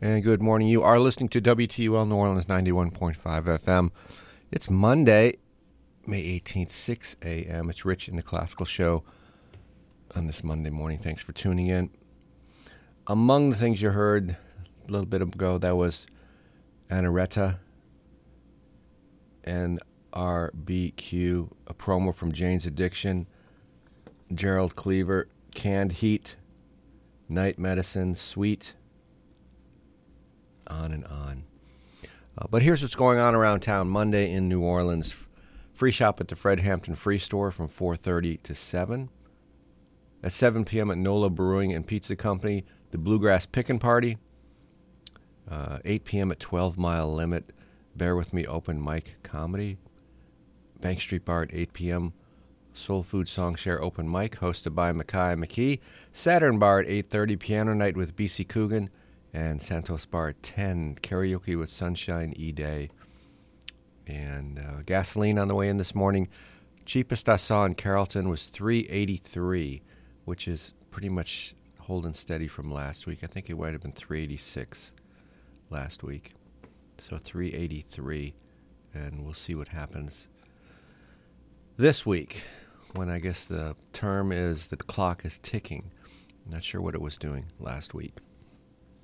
And good morning. You are listening to WTUL New Orleans 91.5 FM. It's Monday, May 18th, 6 a.m. It's Rich in the Classical Show on this Monday morning. Thanks for tuning in. Among the things you heard a little bit ago, that was Anaretta and RBQ, a promo from Jane's Addiction, Gerald Cleaver, Canned Heat, Night Medicine, Sweet, on and on. But here's what's going on around town. Monday in New Orleans, free shop at the Fred Hampton Free Store from 4:30 to 7. At 7 p.m. at Nola Brewing and Pizza Company, the Bluegrass Pickin' Party. 8 p.m. at 12 Mile Limit, Bear With Me Open Mic Comedy. Bank Street Bar at 8 p.m., Soul Food Song Share Open Mic, hosted by Mackay McKee. Saturn Bar at 8:30, Piano Night with BC Coogan. And Santos Bar at 10, karaoke with Sunshine E-Day. And gasoline on the way in this morning. Cheapest I saw in Carrollton was $3.83, which is pretty much holding steady from last week. I think it might have been $3.86 last week. So $3.83, and we'll see what happens this week, when I guess the term is that the clock is ticking. I'm not sure what it was doing last week.